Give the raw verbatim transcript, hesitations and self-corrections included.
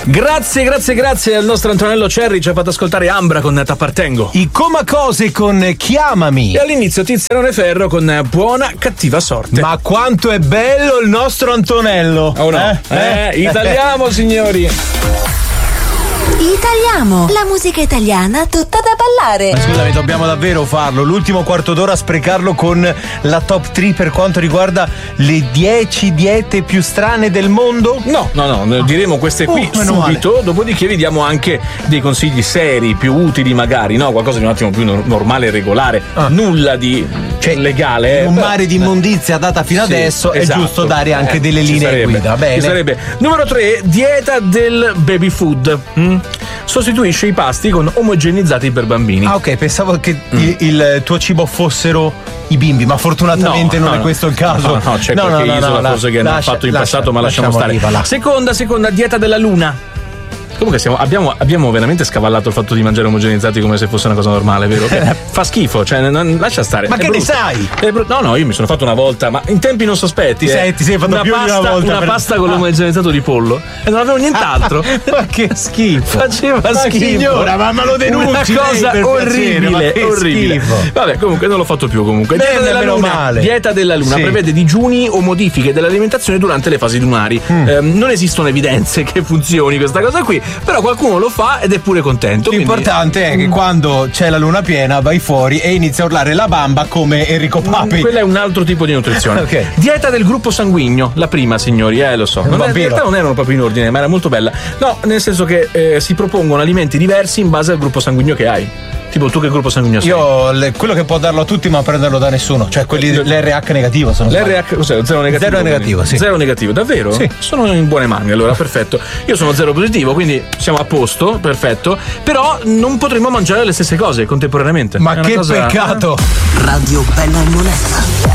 Grazie, grazie, grazie al nostro Antonello Cerri, ci ha fatto ascoltare Ambra con T'appartengo. I Comacose con Chiamami. E all'inizio Tiziano Ferro con Buona cattiva sorte. Ma quanto è bello il nostro Antonello. Oh no? Eh? eh, eh italiamo, signori. Italiamo, la musica italiana tutta da ballare. Ma scusami, dobbiamo davvero farlo. L'ultimo quarto d'ora sprecarlo con la top tre per quanto riguarda le dieci diete più strane del mondo? No, no, no, diremo queste qui uh, subito. Male. Dopodiché vi diamo anche dei consigli seri, più utili magari, no? Qualcosa di un attimo più normale e regolare. Ah. Nulla di cioè, legale. Un però, mare di immondizia data fino sì, adesso esatto. È giusto dare anche eh, delle linee sarebbe, guida. Bene. Ci sarebbe. Numero tre, dieta del baby food. Mm? Sostituisce i pasti con omogenizzati per bambini. Ah, ok, pensavo che mm. il, il tuo cibo fossero i bimbi, ma fortunatamente no, non no, è questo il caso. No, no, c'è no, qualche no, isola no, forse che l'ha fatto in lascia, passato, ma lasciamo stare. Riva, seconda, seconda dieta della luna. Comunque siamo, abbiamo, abbiamo veramente scavallato il fatto di mangiare omogenizzati come se fosse una cosa normale, vero? Fa schifo, cioè non, lascia stare. Ma che brutto. Ne sai? No, no, io mi sono fatto una volta, ma in tempi non sospetti. Ti, eh. sei, ti sei fatto una più pasta, di una volta. Una per... pasta con l'omogenizzato di pollo e non avevo nient'altro. Ma che schifo. Faceva ma schifo. Signora, ma me lo denunci. Una cosa orribile, piacere, orribile. Schifo. Vabbè, comunque non l'ho fatto più comunque. Dieta della luna. Male. Dieta della luna sì. Prevede digiuni o modifiche dell'alimentazione durante le fasi lunari. Mm. Eh, non esistono evidenze che funzioni questa cosa qui, però qualcuno lo fa ed è pure contento. L'importante quindi... è che quando c'è la luna piena vai fuori e inizia a urlare la bamba come Enrico Papi. Quello è un altro tipo di nutrizione. Okay. Dieta del gruppo sanguigno, la prima, signori, eh lo so. Non è, in realtà non erano proprio in ordine, ma era molto bella. No, nel senso che eh, si propongono alimenti diversi in base al gruppo sanguigno che hai. Tipo tu che gruppo sanguigno sei? Io le, quello che può darlo a tutti ma prenderlo da nessuno. Cioè quelli l'R H negativo sono. L'R H cos'è? Zero negativo? Zero negativo, sì. Zero negativo, davvero? Sì. Sono in buone mani, allora perfetto. Io sono zero positivo, quindi siamo a posto, perfetto. Però non potremo mangiare le stesse cose contemporaneamente. Ma che cosa... peccato! Radio Bella e Monella.